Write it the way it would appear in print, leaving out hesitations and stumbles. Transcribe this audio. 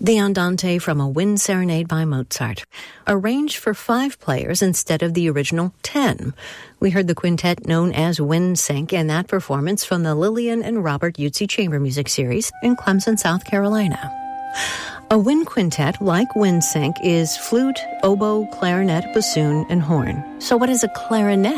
The Andante from A Wind Serenade by Mozart, arranged for 5 players instead of the original 10. We heard the quintet known as WindSync in that performance from the Lillian and Robert Yuzzi Chamber Music Series in Clemson, South Carolina. A wind quintet, like WindSync, is flute, oboe, clarinet, bassoon, and horn. So what is a clarinet?